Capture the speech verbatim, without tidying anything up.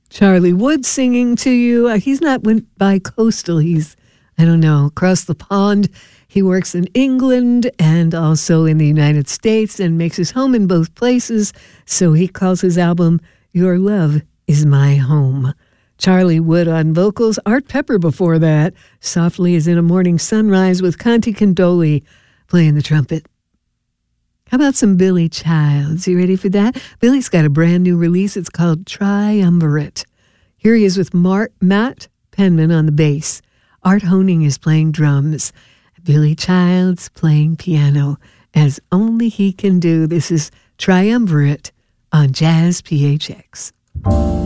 Charlie Wood singing to you. Uh, he's not went by coastal. He's, I don't know, across the pond. He works in England and also in the United States and makes his home in both places. So he calls his album Your Love Is My Home. Charlie Wood on vocals. Art Pepper before that. Softly as in a Morning Sunrise with Conti Condoli playing the trumpet. How about some Billy Childs? You ready for that? Billy's got a brand new release. It's called Triumvirate. Here he is with Mark, Matt Penman on the bass. Art Honing is playing drums. Billy Childs playing piano, as only he can do. This is Triumvirate on Jazz P H X.